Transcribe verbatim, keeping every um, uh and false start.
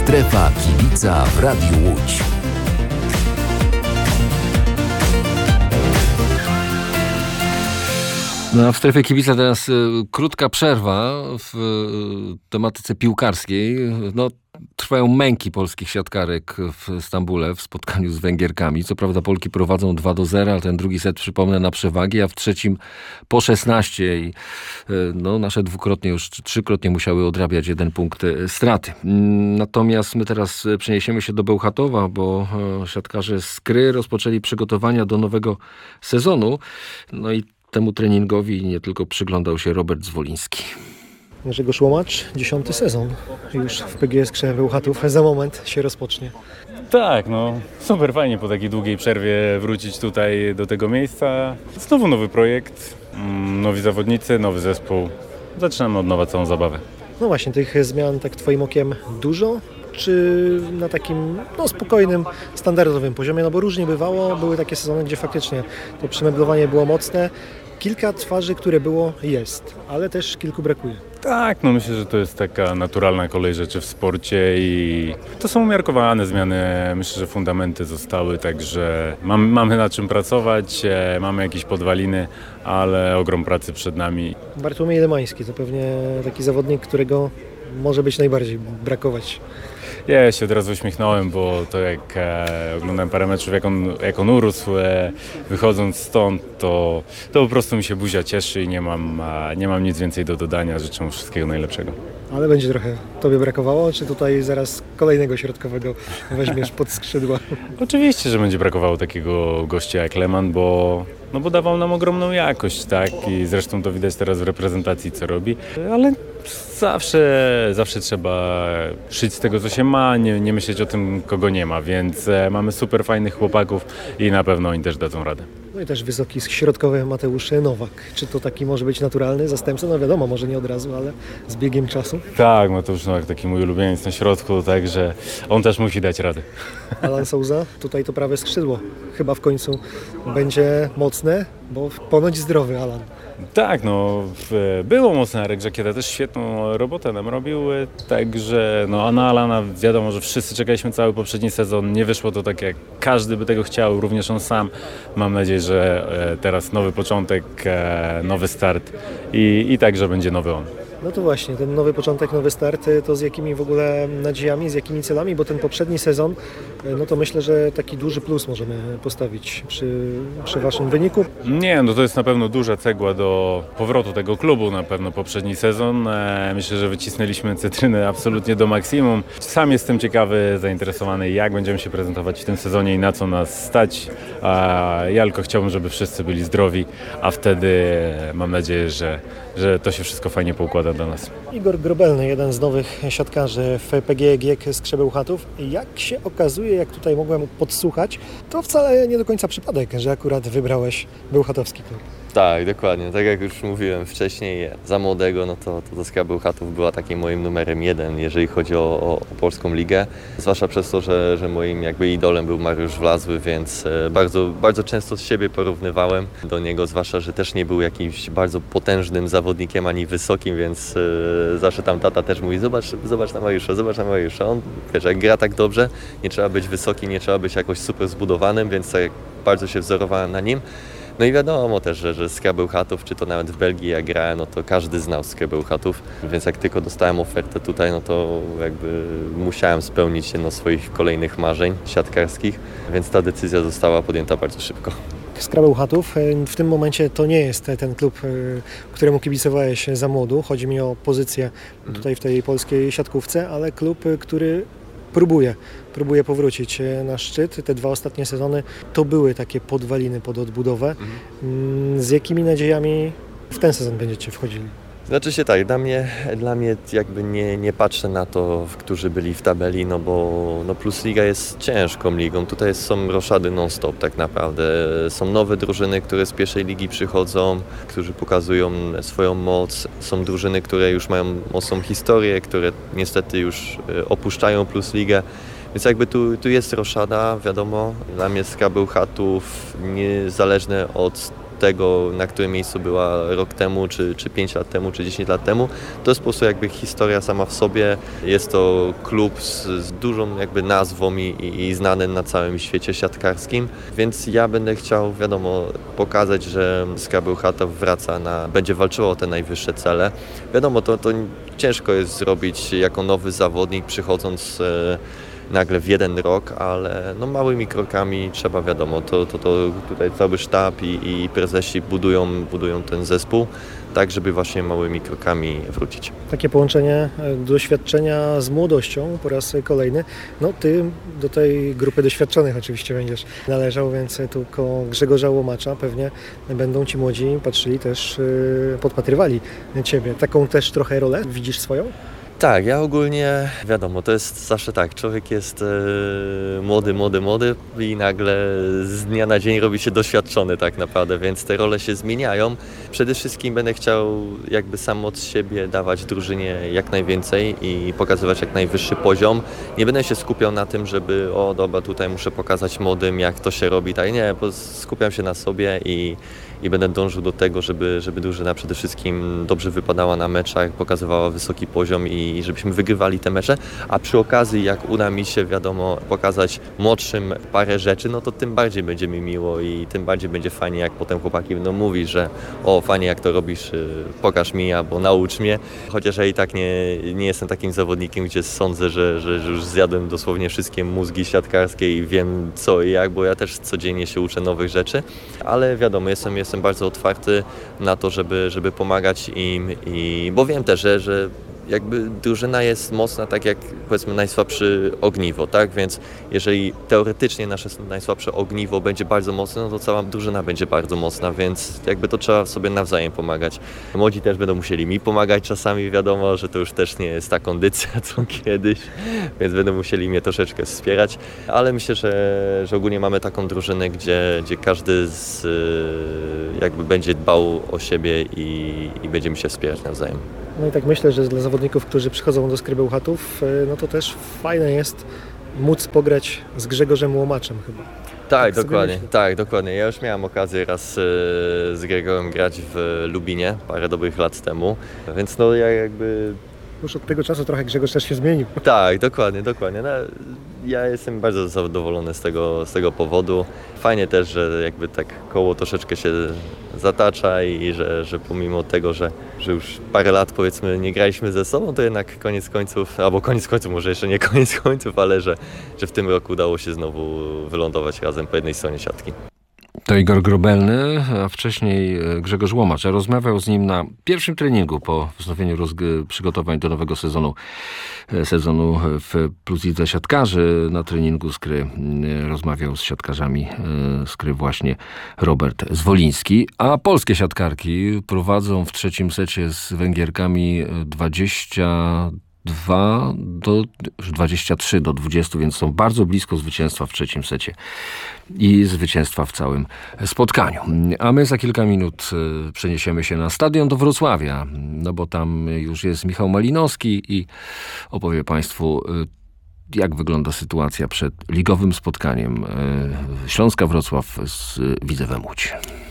Strefa Kibica w Radiu Łódź. No, w Strefie Kibica teraz y, krótka przerwa w y, tematyce piłkarskiej. No, trwają męki polskich siatkarek w Stambule w spotkaniu z Węgierkami. Co prawda Polki prowadzą dwa do zera, ale ten drugi set, przypomnę, na przewagi, a w trzecim po szesnaście i y, no, nasze dwukrotnie, już trzykrotnie musiały odrabiać jeden punkt y, straty. Natomiast my teraz przeniesiemy się do Bełchatowa, bo y, siatkarze z Skry rozpoczęli przygotowania do nowego sezonu. No i temu treningowi nie tylko przyglądał się Robert Zwoliński. Grzegorz Łomacz, dziesiąty sezon już w P G S Skrze Bełchatów. Za moment się rozpocznie. Tak, no super fajnie po takiej długiej przerwie wrócić tutaj do tego miejsca. Znowu nowy projekt, nowi zawodnicy, nowy zespół. Zaczynamy od nowa całą zabawę. No właśnie, tych zmian tak twoim okiem dużo? Czy na takim no, spokojnym, standardowym poziomie? No bo różnie bywało, były takie sezony, gdzie faktycznie to przemeblowanie było mocne. Kilka twarzy, które było, jest, ale też kilku brakuje. Tak, no myślę, że to jest taka naturalna kolej rzeczy w sporcie i to są umiarkowane zmiany. Myślę, że fundamenty zostały, także mamy, mamy nad czym pracować, mamy jakieś podwaliny, ale ogrom pracy przed nami. Bartłomiej Lemański to pewnie taki zawodnik, którego może być najbardziej brakować. Ja się od razu uśmiechnąłem, bo to jak e, oglądałem parę meczów, jak on, jak on urósł, e, wychodząc stąd, to, to po prostu mi się buzia cieszy i nie mam, e, nie mam nic więcej do dodania. Życzę mu wszystkiego najlepszego. Ale będzie trochę tobie brakowało, czy tutaj zaraz kolejnego środkowego weźmiesz pod skrzydła? Oczywiście, że będzie brakowało takiego gościa jak Leman, bo, no bo dawał nam ogromną jakość, tak? I zresztą to widać teraz w reprezentacji, co robi, ale zawsze, zawsze trzeba szyć z tego, co się ma, nie, nie myśleć o tym, kogo nie ma, więc e, mamy super fajnych chłopaków i na pewno oni też dadzą radę. No i też wysoki środkowy Mateusz Nowak. Czy to taki może być naturalny zastępca? No wiadomo, może nie od razu, ale z biegiem czasu. Tak, Mateusz Nowak, taki mój ulubieniec na środku, także on też musi dać radę. Alan Souza, tutaj to prawe skrzydło. Chyba w końcu będzie mocne, bo ponoć zdrowy Alan. Tak, no było mocne, Arek Żakieta też świetną robotę nam robił, także no a na Alana wiadomo, że wszyscy czekaliśmy cały poprzedni sezon, nie wyszło to tak jak każdy by tego chciał, również on sam. Mam nadzieję, że teraz nowy początek, nowy start i, i także będzie nowy on. No to właśnie, ten nowy początek, nowy start, to z jakimi w ogóle nadziejami, z jakimi celami, bo ten poprzedni sezon, no to myślę, że taki duży plus możemy postawić przy, przy waszym wyniku. Nie, no to jest na pewno duża cegła do powrotu tego klubu, na pewno poprzedni sezon. Myślę, że wycisnęliśmy cytrynę absolutnie do maksimum. Sam jestem ciekawy, zainteresowany, jak będziemy się prezentować w tym sezonie i na co nas stać. Ja tylko chciałbym, żeby wszyscy byli zdrowi, a wtedy mam nadzieję, że, że to się wszystko fajnie poukłada dla nas. Igor Grobelny, jeden z nowych siatkarzy w P G G K Skrze Bełchatów. Jak się okazuje, jak tutaj mogłem podsłuchać, to wcale nie do końca przypadek, że akurat wybrałeś bełchatowski klub. Tak, dokładnie. Tak jak już mówiłem wcześniej, za młodego, no to, to Skra Bełchatów była takim moim numerem jeden, jeżeli chodzi o, o, o polską ligę. Zwłaszcza przez to, że, że moim jakby idolem był Mariusz Wlazły, więc bardzo, bardzo często z siebie porównywałem do niego, zwłaszcza, że też nie był jakimś bardzo potężnym zawodnikiem, ani wysokim, więc e, zawsze tam tata też mówi, zobacz, zobacz na Mariusza, zobacz na Mariusza. On, wiesz, jak gra tak dobrze, nie trzeba być wysoki, nie trzeba być jakoś super zbudowanym, więc tak bardzo się wzorowałem na nim. No i wiadomo też, że, że Skra Bełchatów, czy to nawet w Belgii jak grałem, no to każdy znał Skrę Bełchatów, więc jak tylko dostałem ofertę tutaj, no to jakby musiałem spełnić jedno z swoich kolejnych marzeń siatkarskich, więc ta decyzja została podjęta bardzo szybko. Skra Bełchatów w tym momencie to nie jest ten klub, któremu kibicowałeś za młodu, chodzi mi o pozycję tutaj w tej polskiej siatkówce, ale klub, który próbuje, próbuje powrócić na szczyt. Te dwa ostatnie sezony to były takie podwaliny pod odbudowę. Mhm. Z jakimi nadziejami w ten sezon będziecie wchodzili? Znaczy się tak, dla mnie, dla mnie jakby nie, nie patrzę na to, którzy byli w tabeli, no bo no Plus Liga jest ciężką ligą. Tutaj są roszady non-stop tak naprawdę. Są nowe drużyny, które z pierwszej ligi przychodzą, którzy pokazują swoją moc. Są drużyny, które już mają mocną historię, które niestety już opuszczają Plus Ligę. Więc jakby tu, tu jest roszada, wiadomo. Dla mnie Skra Bełchatów, niezależne od tego, na którym miejscu była rok temu, czy, czy pięć lat temu, czy dziesięć lat temu. To jest po prostu jakby historia sama w sobie. Jest to klub z, z dużą jakby nazwą i, i znany na całym świecie siatkarskim, więc ja będę chciał, wiadomo, pokazać, że Skra Bełchatów wraca na, będzie walczyła o te najwyższe cele. Wiadomo, to, to ciężko jest zrobić jako nowy zawodnik, przychodząc e, nagle w jeden rok, ale no małymi krokami trzeba, wiadomo, to, to, to tutaj cały sztab i, i prezesi budują, budują ten zespół, tak żeby właśnie małymi krokami wrócić. Takie połączenie e, doświadczenia z młodością po raz kolejny. No ty do tej grupy doświadczonych oczywiście będziesz należał, więc tu koło Grzegorza Łomacza pewnie będą ci młodzi patrzyli też, e, podpatrywali ciebie. Taką też trochę rolę widzisz swoją? Tak, ja ogólnie, wiadomo, to jest zawsze tak, człowiek jest e, młody, młody, młody i nagle z dnia na dzień robi się doświadczony tak naprawdę, więc te role się zmieniają. Przede wszystkim będę chciał jakby sam od siebie dawać drużynie jak najwięcej i pokazywać jak najwyższy poziom. Nie będę się skupiał na tym, żeby o dobra, tutaj muszę pokazać młodym jak to się robi, tak nie, bo skupiam się na sobie i i będę dążył do tego, żeby, żeby drużyna przede wszystkim dobrze wypadała na meczach, pokazywała wysoki poziom i żebyśmy wygrywali te mecze, a przy okazji jak uda mi się, wiadomo, pokazać młodszym parę rzeczy, no to tym bardziej będzie mi miło i tym bardziej będzie fajnie, jak potem chłopaki będą mówić, że o fajnie jak to robisz, pokaż mi albo naucz mnie, chociaż ja i tak nie, nie jestem takim zawodnikiem, gdzie sądzę, że, że, że już zjadłem dosłownie wszystkie mózgi siatkarskie i wiem co i jak, bo ja też codziennie się uczę nowych rzeczy, ale wiadomo, jestem, jestem bardzo otwarty na to, żeby, żeby pomagać im, i, bo wiem też, że, że jakby drużyna jest mocna, tak jak powiedzmy najsłabszy ogniwo, tak? Więc jeżeli teoretycznie nasze najsłabsze ogniwo będzie bardzo mocne, no to cała drużyna będzie bardzo mocna, więc jakby to trzeba sobie nawzajem pomagać. Młodzi też będą musieli mi pomagać czasami, wiadomo, że to już też nie jest ta kondycja co kiedyś, więc będą musieli mnie troszeczkę wspierać, ale myślę, że, że ogólnie mamy taką drużynę, gdzie, gdzie każdy z, jakby będzie dbał o siebie i, i będziemy się wspierać nawzajem. No i tak myślę, że dla zawodników, którzy przychodzą do Skry Bełchatów, no to też fajne jest móc pograć z Grzegorzem Łomaczem chyba. Tak, tak dokładnie, tak, dokładnie. Ja już miałem okazję raz z Gregorem grać w Lubinie parę dobrych lat temu, więc no ja jakby... Już od tego czasu trochę Grzegorz też się zmienił. Tak, dokładnie, dokładnie. No, ja jestem bardzo zadowolony z tego, z tego powodu. Fajnie też, że jakby tak koło troszeczkę się zatacza i że, że pomimo tego, że, że już parę lat powiedzmy nie graliśmy ze sobą, to jednak koniec końców, albo koniec końców, może jeszcze nie koniec końców, ale że, że w tym roku udało się znowu wylądować razem po jednej stronie siatki. To Igor Grobelny, a wcześniej Grzegorz Łomacz. Ja rozmawiał z nim na pierwszym treningu po wznowieniu rozg- przygotowań do nowego sezonu sezonu w Plus Lidze Siatkarzy. Na treningu Skry rozmawiał z siatkarzami Skry właśnie Robert Zwoliński, a polskie siatkarki prowadzą w trzecim secie z Węgierkami dwadzieścia dwa do dwadzieścia trzy do dwudziestu, więc są bardzo blisko zwycięstwa w trzecim secie i zwycięstwa w całym spotkaniu. A my za kilka minut przeniesiemy się na stadion do Wrocławia, no bo tam już jest Michał Malinowski i opowie Państwu, jak wygląda sytuacja przed ligowym spotkaniem Śląska Wrocław z Widzewem Łódź.